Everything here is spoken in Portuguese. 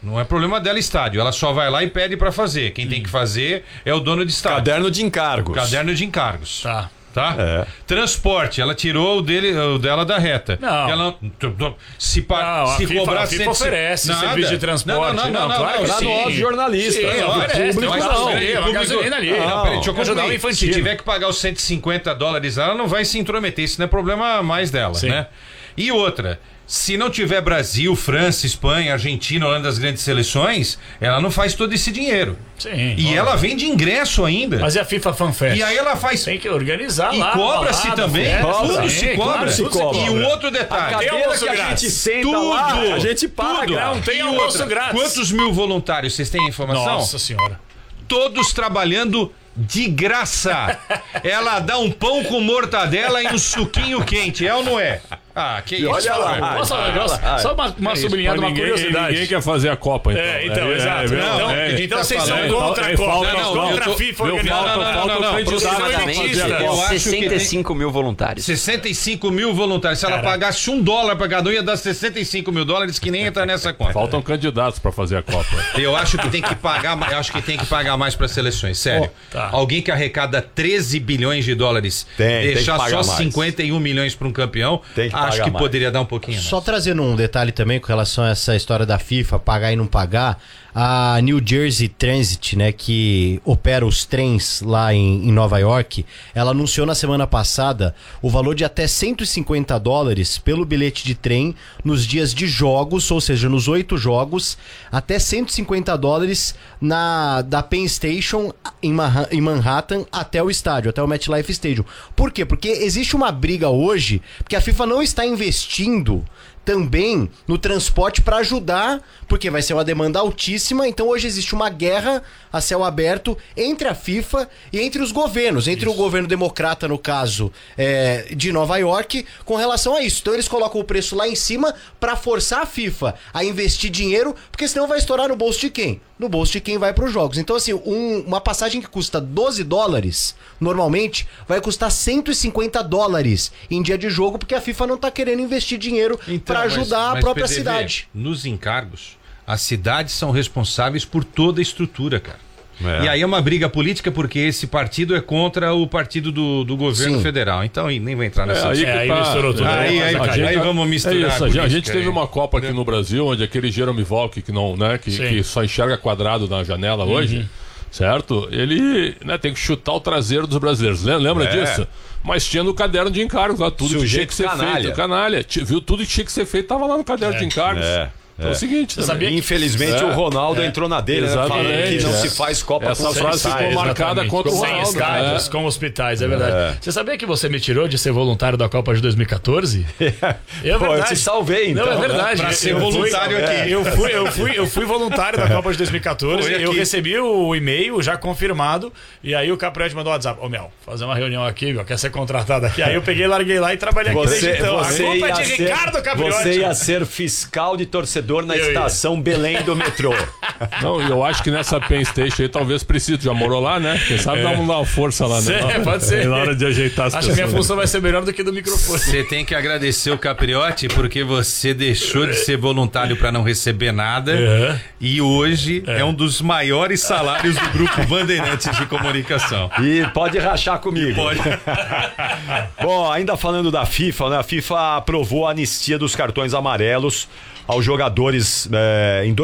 Não é problema dela estádio. Ela só vai lá e pede pra fazer. Quem tem que fazer é o dono de estádio. Caderno de encargos. Caderno de encargos. Tá. Tá? Transporte, ela tirou o dela da reta. Não. Ela, se A cobrar FIFA oferece serviço de transporte. Claro que sim. Pra nós, jornalistas. Sim, oferece, tem uma gasolina ali. Peraí, deixa eu ajudar o concluir. infantil. Se tiver que pagar os $150, ela não vai se intrometer. Isso não é problema mais dela, Sim. né? E outra, se não tiver Brasil, França, Espanha, Argentina, Holanda, as grandes seleções, ela não faz todo esse dinheiro. Sim. E ela vende ingresso ainda. Mas e a FIFA Fan Fest? E aí ela faz. Tem que organizar E lá. cobra-se balada, também. festa, Tudo sim, se cobra. claro, tudo se cobra. E um outro A detalhe. Tem cadeira almoço que a grátis. gente senta lá, a gente paga. Não tem E almoço outra, grátis. Quantos mil voluntários vocês têm a informação? Nossa senhora. Todos trabalhando de graça. Ela dá um pão com mortadela e um suquinho quente, é ou não é? Ah, que isso. Olha lá. Posso falar um negócio? Só uma sublinhada, uma curiosidade. Ninguém quer fazer a Copa, então. Então, exato. Então vocês são contra a Copa, contra a FIFA organizada. Falta o candidato pra Aproximadamente fazer a Copa. Eu acho que 65 mil voluntários. 65 mil voluntários. Se ela pagasse $1 pra cada um, ia dar $65 mil que nem entra nessa conta. Faltam candidatos pra fazer a Copa. Eu acho que tem que pagar, mais para seleções, sério. Tá. Alguém que arrecada $13 bilhões, Tem deixar que pagar só mais. 51 milhões para um campeão, Tem que acho pagar que mais. poderia dar um pouquinho mais. Só trazendo um detalhe também com relação a essa história da FIFA, pagar e não pagar, a New Jersey Transit, né, que opera os trens lá em Nova York, ela anunciou na semana passada o valor de até $150 pelo bilhete de trem nos dias de jogos, ou seja, nos 8 jogos, até $150 da Penn Station em Manhattan até o estádio, até o MetLife Stadium. Por quê? Porque existe uma briga hoje, porque a FIFA não está investindo também no transporte para ajudar, porque vai ser uma demanda altíssima. Então hoje existe uma guerra a céu aberto entre a FIFA e entre os governos, entre o governo democrata, no caso de Nova York, com relação a isso. Então eles colocam o preço lá em cima para forçar a FIFA a investir dinheiro, porque senão vai estourar no bolso de quem? No bolso de quem vai para os jogos. Então assim, uma passagem que custa $12 normalmente vai custar $150 em dia de jogo, porque a FIFA não tá querendo investir dinheiro para ajudar a própria PDV, cidade. Nos encargos, as cidades são responsáveis por toda a estrutura, cara. E aí é uma briga política porque esse partido é contra o partido do governo federal. Então nem vou entrar nessa. Aí misturou tudo. Aí vamos misturar. É isso, a gente política teve aí. uma Copa aqui no Brasil, onde aquele Jerome Valk, que não, né, que só enxerga quadrado na janela hoje, certo? Ele, né, tem que chutar o traseiro dos brasileiros. Lembra disso? Mas tinha no caderno de encargos lá, tudo que tinha que ser feito. Canalha. Viu tudo que tinha que ser feito, tava lá no caderno de encargos. Então é o seguinte, sabia que- Infelizmente o Ronaldo entrou na dele, né, Exatamente, falando que não é. se faz Copa Essa com frase ficou hospitais. marcada contra o Sem Ronaldo. estádios, com hospitais, é verdade. Você sabia que você me tirou de ser voluntário da Copa de 2014? É Pô, eu te salvei, então. Não, é verdade. Pra ser Eu fui- voluntário aqui. Eu fui voluntário da Copa de 2014. Foi Eu aqui. recebi o e-mail já confirmado. E aí o Capriotti mandou um WhatsApp. Ô, Mel, fazer uma reunião aqui, meu, quer ser contratado aqui. Aí eu peguei, larguei lá e trabalhei aqui desde então. A culpa é de Ricardo Capriotti. Você ia ser fiscal de torcedor na estação Belém do metrô. Não, eu acho que nessa Penn Station aí talvez precise. Já morou lá, né? Quem sabe dá uma força lá, né? Pode ser. Na hora de ajeitar as Acho que a minha pessoas. função vai ser melhor do que do microfone. Você tem que agradecer o Capriotti porque você deixou de ser voluntário para não receber nada e hoje é um dos maiores salários do grupo Bandeirantes de Comunicação. E pode rachar comigo. Pode. Bom, ainda falando da FIFA, né? A FIFA aprovou a anistia dos cartões amarelos aos jogadores em